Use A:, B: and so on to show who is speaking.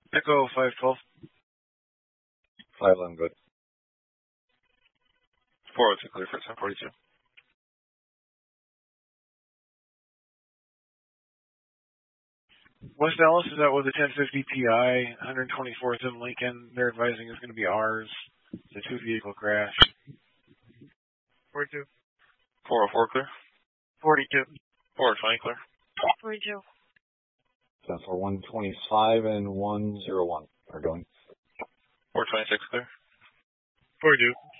A: Echo 512.
B: 511, good.
C: 402 clear for 1042.
A: West Dallas is out with a 1050 Ti, 124th in Lincoln. They're advising it's going to be ours. It's a two-vehicle crash.
D: 42.
C: 404 clear.
D: 42.
C: 420 clear.
E: 42.
B: 10 for 125 and 101 are going.
C: 426 clear.
D: 42.